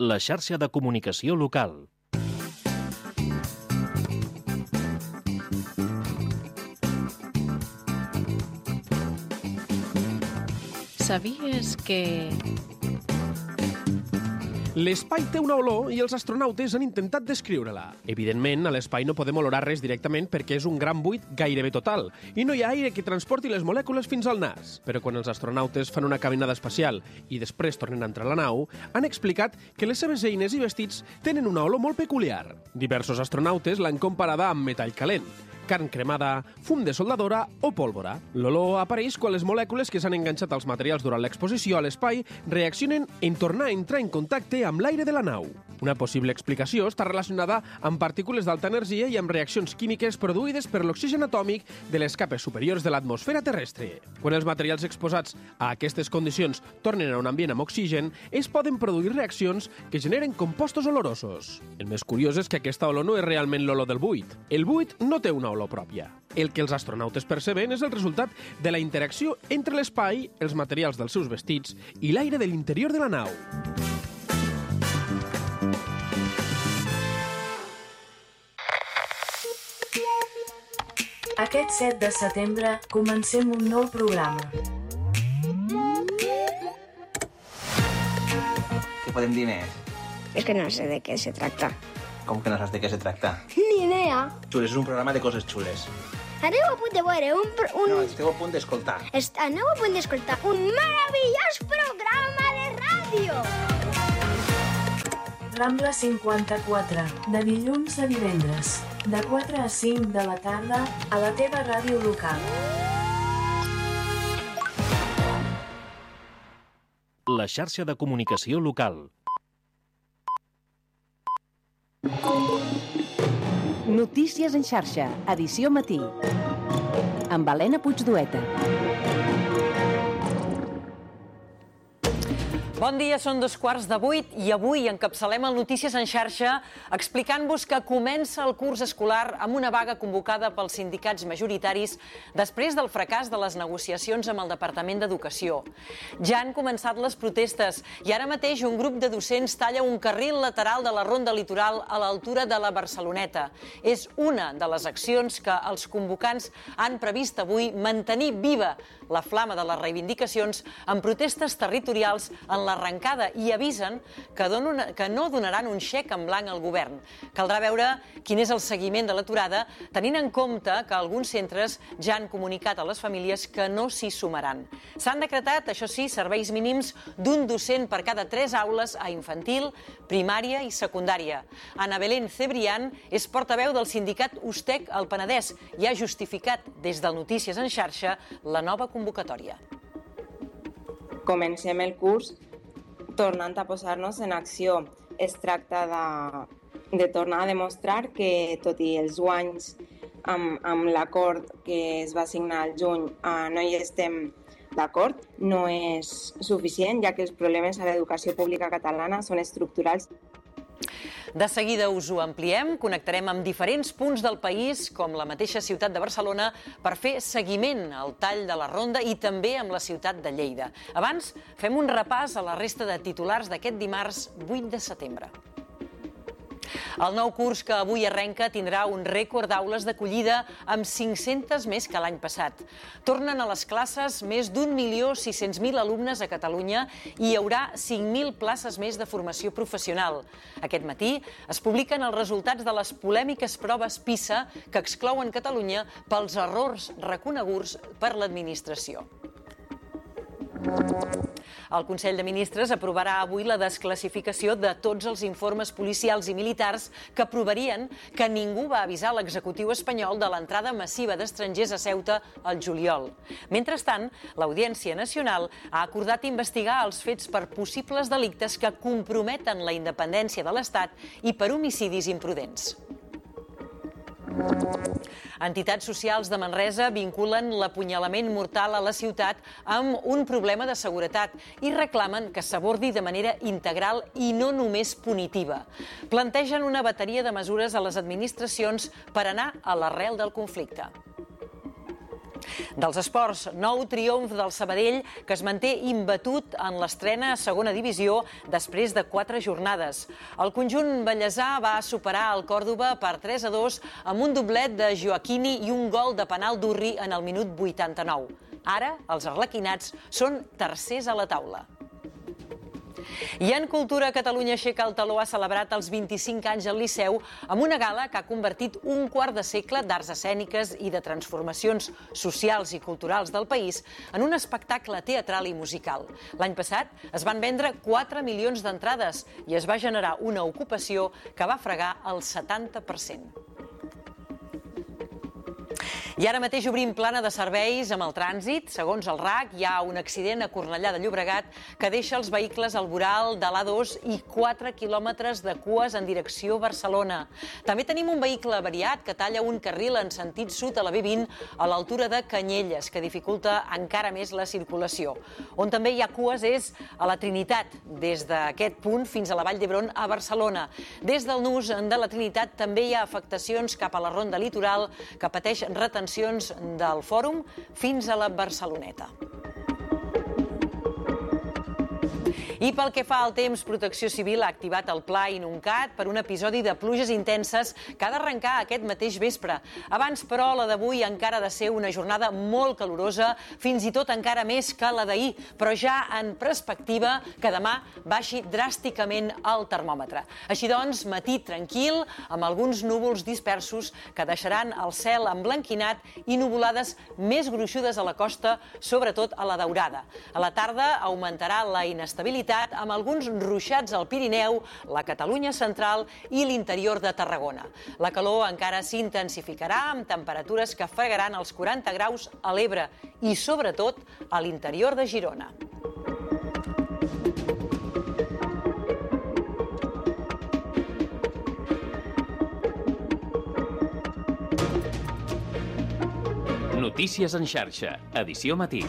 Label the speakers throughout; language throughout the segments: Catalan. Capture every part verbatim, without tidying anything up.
Speaker 1: La xarxa de comunicació local.
Speaker 2: Sabies que...
Speaker 3: L'espai té una olor i els astronautes han intentat descriure-la. Evidentment, a l'espai no podem olorar res directament perquè és un gran buit gairebé total i no hi ha aire que transporti les molècules fins al nas. Però quan els astronautes fan una caminada espacial i després tornen a entrar a la nau, han explicat que les seves eines i vestits tenen una olor molt peculiar. Diversos astronautes l'han comparada amb metall calent, carn cremada, fum de soldadora o pólvora. L'olor apareix quan les molècules que s'han enganxat als materials durant l'exposició a l'espai reaccionen en tornar a entrar en contacte amb l'aire de la nau. Una possible explicació està relacionada amb partícules d'alta energia i amb reaccions químiques produïdes per l'oxigen atòmic de les capes superiors de l'atmosfera terrestre. Quan els materials exposats a aquestes condicions tornen a un ambient amb oxigen, es poden produir reaccions que generen compostos olorosos. El més curiós és que aquesta olor no és realment l'olor del buit. El buit no té una olor pròpia. El que els astronautes perceben és el resultat de la interacció entre l'espai, els materials dels seus vestits i l'aire de l'interior de la nau.
Speaker 4: Aquest set de setembre comencem un nou programa.
Speaker 5: Què podem dir més?
Speaker 6: És que no sé de què se tracta.
Speaker 5: Com que no saps de què se tracta?
Speaker 6: Ni idea.
Speaker 5: Xules, és un programa de coses xules.
Speaker 6: Aneu a punt de veure un... Pro- un...
Speaker 5: No, esteu a punt d'escoltar.
Speaker 6: Est- Aneu a punt d'escoltar un meravellós programa de ràdio.
Speaker 4: Rambla cinquanta-quatre, de dilluns a divendres, de quatre a cinc de la tarda, a la teva ràdio local.
Speaker 1: La xarxa de comunicació local.
Speaker 7: Notícies en xarxa, edició matí. Amb Helena Puigdueta.
Speaker 8: Bon dia, són dos quarts de vuit i avui encapçalem el Notícies en xarxa explicant-vos que comença el curs escolar amb una vaga convocada pels sindicats majoritaris després del fracàs de les negociacions amb el Departament d'Educació. Ja han començat les protestes i ara mateix un grup de docents talla un carril lateral de la ronda litoral a l'altura de la Barceloneta. És una de les accions que els convocants han previst avui mantenir viva la flama de les reivindicacions en protestes territorials en l'arrencada i avisen que, donen, que no donaran un xec en blanc al govern. Caldrà veure quin és el seguiment de l'aturada, tenint en compte que alguns centres ja han comunicat a les famílies que no s'hi sumaran. S'han decretat, això sí, serveis mínims d'un docent per cada tres aules a infantil, primària i secundària. Ana Belén Cebrián és portaveu del sindicat USTEC al Penedès i ha justificat des del Notícies en xarxa la nova convocatòria.
Speaker 9: Comencem el curs tornant a posar-nos en acció. Es tracta de, de tornar a demostrar que, tot i els guanys amb, amb l'acord que es va signar al juny, eh, no hi estem d'acord, no és suficient, ja que els problemes a l'educació pública catalana són estructurals.
Speaker 8: De seguida us ho ampliem, connectarem amb diferents punts del país, com la mateixa ciutat de Barcelona, per fer seguiment al tall de la ronda i també amb la ciutat de Lleida. Abans, fem un repàs a la resta de titulars d'aquest dimarts vuit de setembre. El nou curs que avui arrenca tindrà un rècord d'aules d'acollida amb cinc-centes més que l'any passat. Tornen a les classes més d'un milió sis-cents mil alumnes a Catalunya i hi haurà cinc mil places més de formació professional. Aquest matí es publiquen els resultats de les polèmiques proves PISA que exclouen Catalunya pels errors reconeguts per l'administració. El Consell de Ministres aprovarà avui la desclassificació de tots els informes policials i militars que provarien que ningú va avisar l'executiu espanyol de l'entrada massiva d'estrangers a Ceuta al juliol. Mentrestant, l'Audiència Nacional ha acordat investigar els fets per possibles delictes que comprometen la independència de l'Estat i per homicidis imprudents. Entitats socials de Manresa vinculen l'apunyalament mortal a la ciutat amb un problema de seguretat i reclamen que s'abordi de manera integral i no només punitiva. Plantegen una bateria de mesures a les administracions per anar a l'arrel del conflicte. Dels esports, nou triomf del Sabadell, que es manté imbatut en l'estrena a segona divisió després de quatre jornades. El conjunt bellesà va superar el Còrdova per tres a dos amb un doblet de Joaquini i un gol de penal d'Urri en el minut vuitanta-nou. Ara, els arlequinats són tercers a la taula. I en cultura, Catalunya Aixeca el Taló ha celebrat els vint-i-cinc anys al Liceu amb una gala que ha convertit un quart de segle d'arts escèniques i de transformacions socials i culturals del país en un espectacle teatral i musical. L'any passat es van vendre quatre milions d'entrades i es va generar una ocupació que va fregar el setanta per cent. I ara mateix obrim plana de serveis amb el trànsit. Segons el R A C, hi ha un accident a Cornellà de Llobregat que deixa els vehicles al voral de l'A dos i quatre quilòmetres de cues en direcció Barcelona. També tenim un vehicle avariat que talla un carril en sentit sud a la B vint a l'altura de Canyelles, que dificulta encara més la circulació. On també hi ha cues és a la Trinitat, des d'aquest punt fins a la Vall d'Hebron a Barcelona. Des del nus de la Trinitat també hi ha afectacions cap a la Ronda Litoral, que pateix retencions del Fòrum fins a la Barceloneta. I pel que fa al temps, Protecció Civil ha activat el Pla Inuncat per un episodi de pluges intenses que ha d'arrencar aquest mateix vespre. Abans, però, la d'avui encara ha de ser una jornada molt calorosa, fins i tot encara més que la d'ahir, però ja en perspectiva que demà baixi dràsticament el termòmetre. Així doncs, matí tranquil, amb alguns núvols dispersos que deixaran el cel emblanquinat i nuvolades més gruixudes a la costa, sobretot a la Daurada. A la tarda augmentarà la inestabilitat amb alguns ruixats al Pirineu, la Catalunya central i l'interior de Tarragona. La calor encara s'intensificarà amb temperatures que fregaran els quaranta graus a l'Ebre i, sobretot, a l'interior de Girona.
Speaker 1: Notícies en xarxa, edició matí.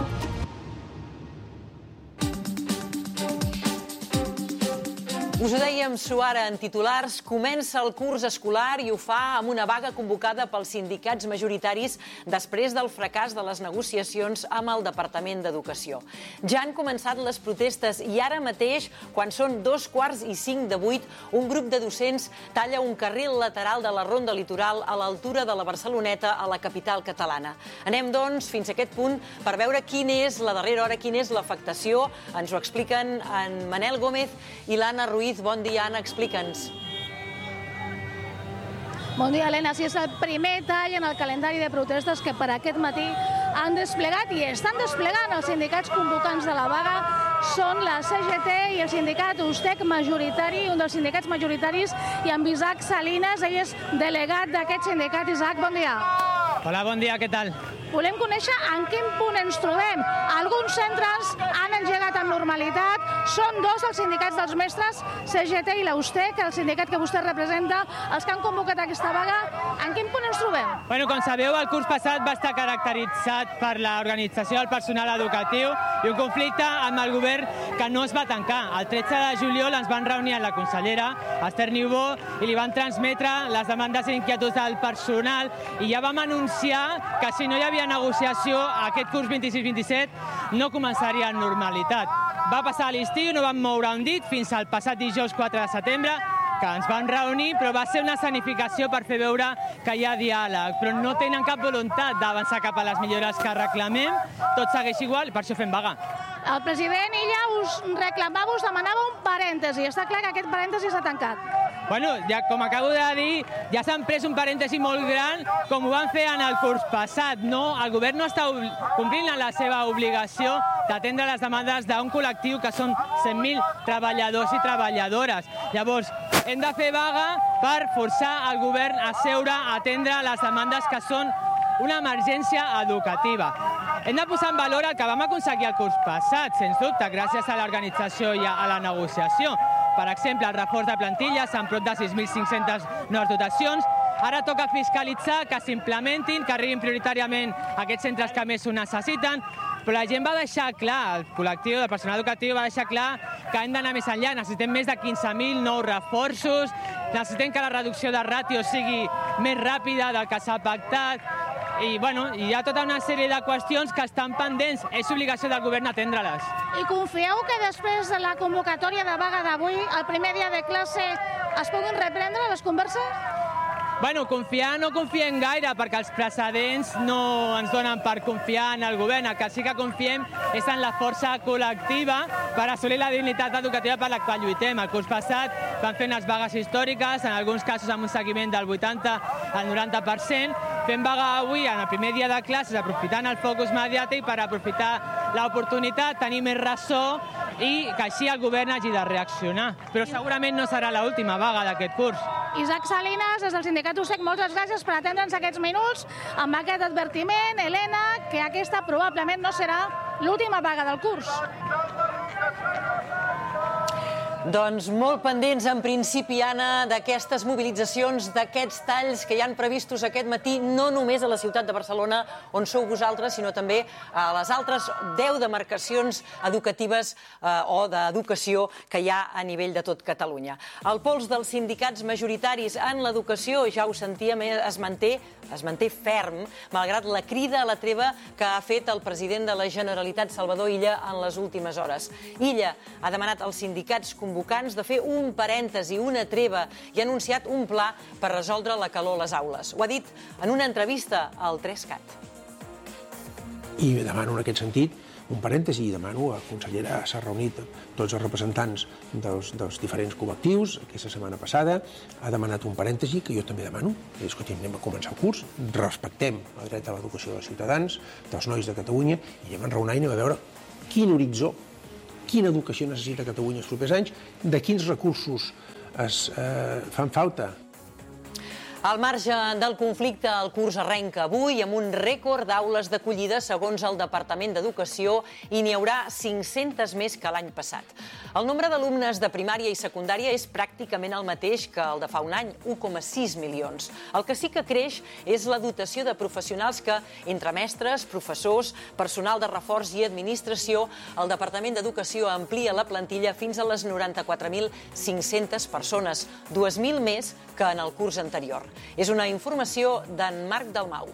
Speaker 8: Us ho dèiem suara en titulars, comença el curs escolar i ho fa amb una vaga convocada pels sindicats majoritaris després del fracàs de les negociacions amb el Departament d'Educació. Ja han començat les protestes i ara mateix, quan són dos quarts i cinc de vuit, un grup de docents talla un carril lateral de la Ronda Litoral a l'altura de la Barceloneta, a la capital catalana. Anem, doncs, fins a aquest punt per veure quina és la darrera hora, quina és l'afectació. Ens ho expliquen en Manel Gómez i l'Anna Ruiz. Bon dia, Anna, explica'ns.
Speaker 10: Bon dia, Helena. Sí, és el primer tall en el calendari de protestes que per aquest matí han desplegat i estan desplegant els sindicats convocants de la vaga. Són la C G T i el sindicat USTEC majoritari, un dels sindicats majoritaris, i amb Isaac Salinas, ell és delegat d'aquest sindicat. Isaac, bon dia.
Speaker 11: Hola, bon dia, què tal?
Speaker 10: Volem conèixer en quin punt ens trobem. Alguns centres han engegat amb normalitat. Són dos els sindicats dels mestres, C G T i la USTEC, el sindicat que vostè representa, els que han convocat aquesta vaga. En quin punt ens trobem?
Speaker 11: Bueno, com sabeu, el curs passat va estar caracteritzat per l'organització del personal educatiu i un conflicte amb el govern que no es va tancar. El tretze de juliol ens van reunir amb la consellera Esther Niubó i li van transmetre les demandes i inquietuds del personal i ja vam anunciar que si no hi havia negociació aquest curs vint-i-sis vint-i-set no començaria en normalitat. Va passar l'estiu, no vam moure un dit fins al passat dijous quatre de setembre, que ens van reunir, però va ser una escenificació per fer veure que hi ha diàleg, però no tenen cap voluntat d'avançar cap a les millores que reclamem, tot segueix igual, per això fem vaga.
Speaker 10: El president Illa us reclamava, us demanava un parèntesi. Està clar que aquest parèntesi s'ha tancat.
Speaker 11: Bueno, ja, com acabo de dir, ja s'han pres un parèntesi molt gran, com ho van fer en el curs passat. No, el govern no està complint la seva obligació d'atendre les demandes d'un col·lectiu que són cent mil treballadors i treballadores. Llavors, hem de fer vaga per forçar el govern a seure a atendre les demandes que són una emergència educativa. Hem de posar en valor el que vam aconseguir el curs passat, sens dubte, gràcies a l'organització i a la negociació. Per exemple, el reforç de plantilles amb prop de sis mil cinc-centes noves dotacions. Ara toca fiscalitzar que s'implementin, que arribin prioritàriament aquests centres que més ho necessiten, però la gent va deixar clar, el col·lectiu del personal educatiu va deixar clar que hem d'anar més enllà. Necessitem més de quinze mil nous reforços, necessitem que la reducció de ràtios sigui més ràpida del que s'ha pactat. i bueno, hi ha tota una sèrie de qüestions que estan pendents. És obligació del govern atendre-les.
Speaker 10: I confieu que després de la convocatòria de vaga d'avui, el primer dia de classe, es puguin reprendre les converses?
Speaker 11: Bueno, confiar no confiem gaire, perquè els precedents no ens donen per confiar en el govern. El que sí que confiem és en la força col·lectiva per assolir la dignitat educativa per la qual lluitem. El curs passat van fer unes vagues històriques, en alguns casos amb un seguiment del vuitanta al noranta per cent. Fem vaga avui, en el primer dia de classes, aprofitant el focus mediàtic per aprofitar l'oportunitat, tenir més ressò i que així el govern hagi de reaccionar. Però segurament no serà l'última vaga d'aquest curs.
Speaker 10: Isaac Salinas, des del sindicat U S E C, moltes gràcies per atendre'ns aquests minuts amb aquest advertiment. Helena, que aquesta probablement no serà l'última vaga del curs.
Speaker 8: Doncs molt pendents, en principi, Anna, d'aquestes mobilitzacions, d'aquests talls que hi han previstos aquest matí, no només a la ciutat de Barcelona, on sou vosaltres, sinó també a les altres deu demarcacions educatives eh, o d'educació que hi ha a nivell de tot Catalunya. El pols dels sindicats majoritaris en l'educació, ja ho sentíem, es manté, es manté ferm, malgrat la crida a la treva que ha fet el president de la Generalitat, Salvador Illa, en les últimes hores. Illa ha demanat als sindicats convocants de fer un parèntesi, una treva, i ha anunciat un pla per resoldre la calor a les aules. Ho ha dit en una entrevista al tres cat.
Speaker 12: I demano en aquest sentit un parèntesi i demano a la consellera, s'ha reunit tots els representants dels, dels diferents col·lectius aquesta setmana passada, ha demanat un parèntesi que jo també demano, que és que anem a començar el curs, respectem el dret a l'educació dels ciutadans, dels nois de Catalunya, i anem a enraonar i anem a veure quin horitzó, quina educació necessita Catalunya els propers anys, de quins recursos es eh, fan falta.
Speaker 8: Al marge del conflicte, el curs arrenca avui amb un rècord d'aules d'acollida segons el Departament d'Educació i n'hi haurà cinc-centes més que l'any passat. El nombre d'alumnes de primària i secundària és pràcticament el mateix que el de fa un any, u coma sis milions. El que sí que creix és la dotació de professionals que, entre mestres, professors, personal de reforç i administració, el Departament d'Educació amplia la plantilla fins a les noranta-quatre mil cinc-centes persones, dues mil més que en el curs anterior. És una informació d'en Marc Dalmau.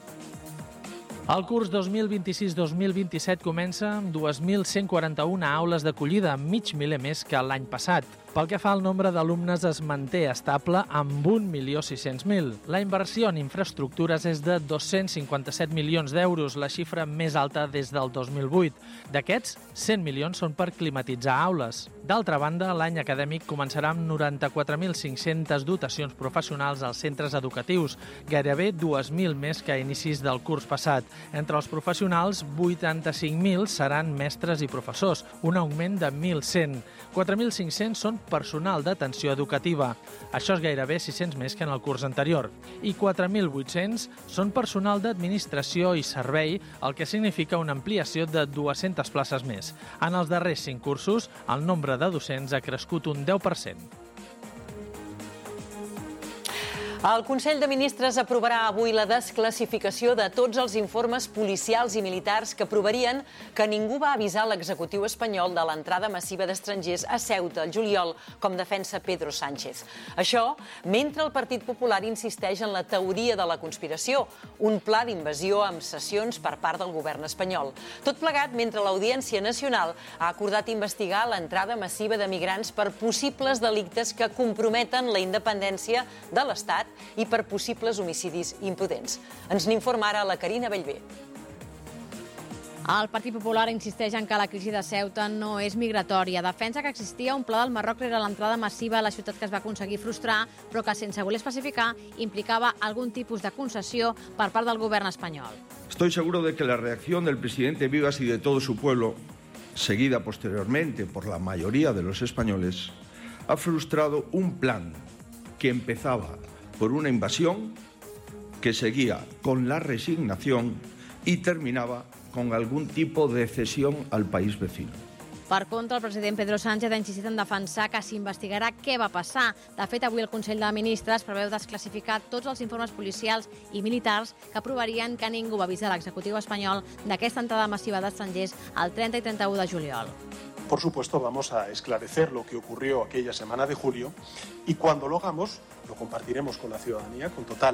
Speaker 13: El curs dos mil vint-i-sis dos mil vint-i-set comença amb dues mil cent quaranta-una aules d'acollida, mig miler més que l'any passat. Pel que fa al nombre d'alumnes es manté estable amb un milió sis-cents mil. La inversió en infraestructures és de dos-cents cinquanta-set milions d'euros, la xifra més alta des del dos mil vuit. D'aquests, cent milions són per climatitzar aules. D'altra banda, l'any acadèmic començarà amb noranta-quatre mil cinc-centes dotacions professionals als centres educatius, gairebé dues mil més que a inicis del curs passat. Entre els professionals, vuitanta-cinc mil seran mestres i professors, un augment de mil cent. quatre mil cinc-cents són personal d'atenció educativa. Això és gairebé sis-cents més que en el curs anterior. I quatre mil vuit-cents són personal d'administració i servei, el que significa una ampliació de dues-centes places més. En els darrers cinc cursos, el nombre de docents ha crescut un deu per cent.
Speaker 8: El Consell de Ministres aprovarà avui la desclassificació de tots els informes policials i militars que provarien que ningú va avisar l'executiu espanyol de l'entrada massiva d'estrangers a Ceuta el juliol, com defensa Pedro Sánchez. Això mentre el Partit Popular insisteix en la teoria de la conspiració, un pla d'invasió amb sessions per part del govern espanyol. Tot plegat mentre l'Audiència Nacional ha acordat investigar l'entrada massiva de migrants per possibles delictes que comprometen la independència de l'Estat i per possibles homicidis impudents. Ens n'informa ara la Carina Bellver.
Speaker 14: El Partit Popular insisteix en que la crisi de Ceuta no és migratòria. Defensa que existia un pla del Marroc rere l'entrada massiva a la ciutat que es va aconseguir frustrar, però que, sense voler especificar, implicava algun tipus de concessió per part del govern espanyol.
Speaker 15: Estoy seguro de que la reacción del presidente Vivas y de todo su pueblo, seguida posteriormente por la mayoría de los españoles, ha frustrado un plan que empezaba por una invasión, que seguía con la resignación y terminaba con algún tipo de cesión al país vecino.
Speaker 14: Per contra, el president Pedro Sánchez ha insistit en defensar que s'investigarà què va passar. De fet, avui el Consell de Ministres preveu desclassificar tots els informes policials i militars que provarien que ningú va avisar l'executiu espanyol d'aquesta entrada massiva d'estrangers el trenta i trenta-u de juliol.
Speaker 16: Por supuesto, vamos a esclarecer lo que ocurrió aquella semana de julio y cuando lo hagamos, lo compartiremos con la ciudadanía con total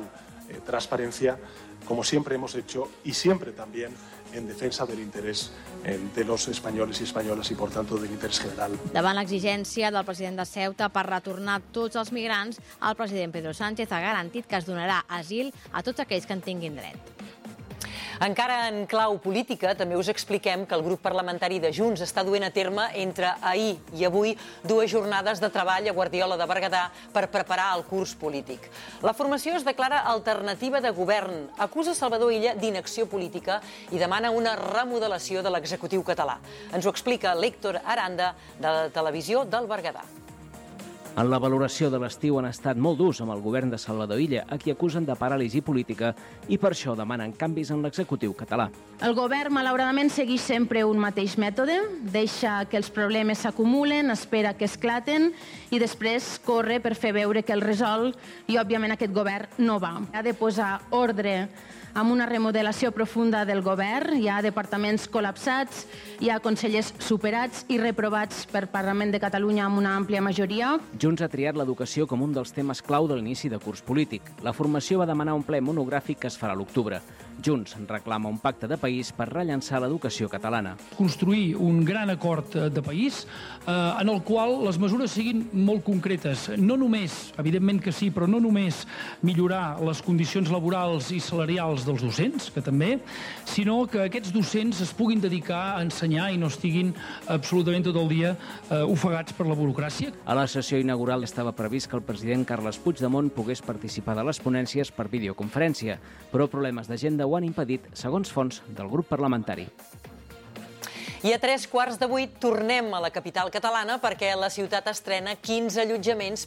Speaker 16: eh, transparencia, como siempre hemos hecho, y siempre también en defensa del interés eh, de los españoles y españolas y, por tanto, del interés general.
Speaker 14: Davant l'exigència del president de Ceuta per retornar tots els migrants, el president Pedro Sánchez ha garantit que es donarà asil a tots aquells que en tinguin dret.
Speaker 8: Encara en clau política, també us expliquem que el grup parlamentari de Junts està duent a terme entre ahir i avui dues jornades de treball a Guardiola de Berguedà per preparar el curs polític. La formació es declara alternativa de govern, acusa Salvador Illa d'inacció política i demana una remodelació de l'executiu català. Ens ho explica l'Héctor Aranda, de la televisió del Berguedà.
Speaker 17: En la valoració de l'estiu han estat molt durs amb el govern de Salvador Illa, a qui acusen de paràlisi política i per això demanen canvis en l'executiu català.
Speaker 18: El govern, malauradament, segueix sempre un mateix mètode, deixa que els problemes s'acumulen, espera que esclaten i després corre per fer veure que el resol i, òbviament, aquest govern no va. Ha de posar ordre amb una remodelació profunda del govern, hi ha departaments col·lapsats, hi ha consellers superats i reprovats per Parlament de Catalunya amb una àmplia majoria.
Speaker 17: Junts ha triat l'educació com un dels temes clau de l'inici de curs polític. La formació va demanar un ple monogràfic que es farà a l'octubre. Junts reclama un pacte de país per rellançar l'educació catalana.
Speaker 19: Construir un gran acord de país eh, en el qual les mesures siguin molt concretes. No només, evidentment que sí, però no només millorar les condicions laborals i salarials dels docents, que també, sinó que aquests docents es puguin dedicar a ensenyar i no estiguin absolutament tot el dia eh, ofegats per la burocràcia.
Speaker 17: A la sessió inaugural estava previst que el president Carles Puigdemont pogués participar de les ponències per videoconferència, però problemes d'agenda ho han impedit, segons fonts del grup parlamentari.
Speaker 8: I a tres quarts de vuit tornem a la capital catalana perquè la ciutat estrena quinze allotjaments